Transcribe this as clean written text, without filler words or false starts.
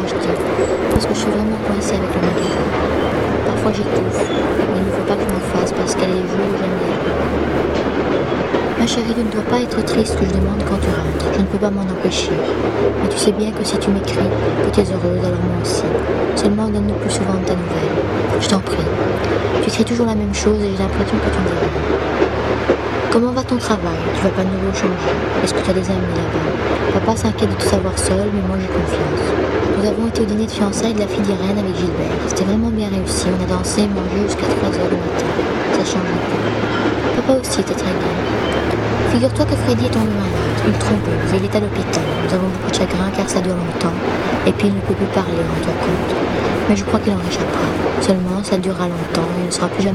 dis, parce que je suis vraiment coincée avec le magasin. Parfois j'étouffe, mais il ne faut pas que je m'en fasse parce qu'elle est les jours où j'aime bien. Ma chérie, tu ne dois pas être triste que je demande quand tu rentres. Je ne peux pas m'en empêcher. Mais tu sais bien que si tu m'écris, que tu es heureuse, alors moi aussi. Seulement donne-nous plus souvent de tes nouvelles. Je t'en prie. Tu écris toujours la même chose et j'ai l'impression que tu ne dis rien. Comment va ton travail? Tu vas pas de nouveau changer? Est-ce que tu as des amis là-bas? Papa s'inquiète de te savoir seul, mais moi j'ai confiance. Nous avons été au dîner de fiançailles de la fille d'Irène avec Gilbert. C'était vraiment bien réussi. On a dansé et mangé jusqu'à 3 heures du matin. Ça change un peu. Papa aussi était très bien. Figure-toi que Freddy est tombé malade, une thrombose, et il est à l'hôpital. Nous avons beaucoup de chagrin car ça dure longtemps. Et puis il ne peut plus parler, rends-toi compte. Mais je crois qu'il en réchappera. Seulement, ça durera longtemps et il ne sera plus jamais